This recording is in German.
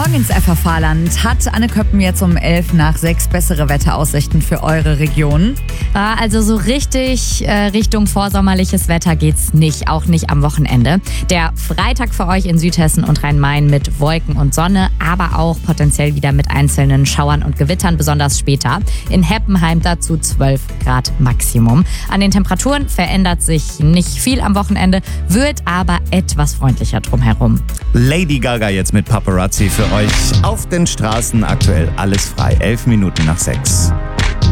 Morgen ins FFH-Land. Hat Anne Köppen jetzt um 11:06 bessere Wetteraussichten für eure Region? Also so richtig Richtung vorsommerliches Wetter geht's nicht, auch nicht am Wochenende. Der Freitag für euch in Südhessen und Rhein-Main mit Wolken und Sonne, aber auch potenziell wieder mit einzelnen Schauern und Gewittern, besonders später. In Heppenheim dazu 12 Grad Maximum. An den Temperaturen verändert sich nicht viel am Wochenende, wird aber etwas freundlicher drumherum. Lady Gaga jetzt mit Paparazzi für euch. Auf den Straßen aktuell alles frei. 11 Minuten nach 6.